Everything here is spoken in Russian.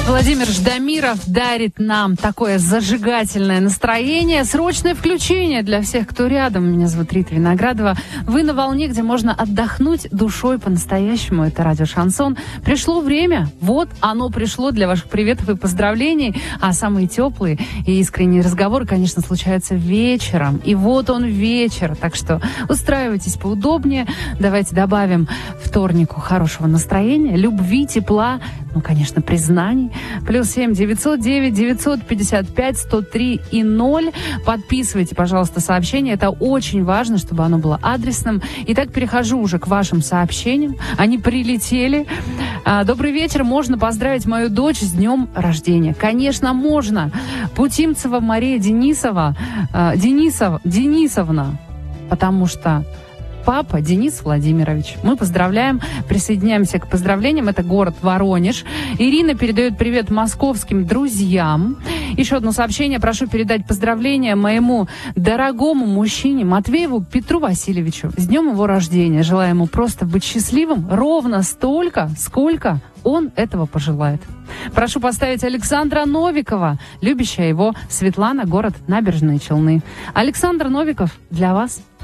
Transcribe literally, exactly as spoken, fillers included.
Владимир Ждамиров дарит нам такое зажигательное настроение. Срочное включение для всех, кто рядом. Меня зовут Рита Виноградова. Вы на волне, где можно отдохнуть душой по-настоящему. Это радио «Шансон». Пришло время. Вот оно пришло для ваших приветов и поздравлений. А самые теплые и искренние разговоры, конечно, случаются вечером. И вот он вечер. Так что устраивайтесь поудобнее. Давайте добавим вторнику хорошего настроения, любви, тепла, ну, конечно, признаний. Плюс семь девятьсот девять девятьсот пятьдесят пять сто три и ноль. Подписывайте, пожалуйста, сообщение. Это очень важно, чтобы оно было адресным. Итак, перехожу уже к вашим сообщениям. Они прилетели. Добрый вечер. Можно поздравить мою дочь с днем рождения? Конечно, можно. Путимцева Мария Денисова. Денисов, Денисовна. Потому что папа Денис Владимирович. Мы поздравляем, присоединяемся к поздравлениям. Это город Воронеж. Ирина передает привет московским друзьям. Еще одно сообщение. Прошу передать поздравления моему дорогому мужчине Матвееву Петру Васильевичу. С днем его рождения. Желаю ему просто быть счастливым ровно столько, сколько он этого пожелает. Прошу поставить Александра Новикова, любящая его Светлана, город Набережные Челны. Александр Новиков, для вас.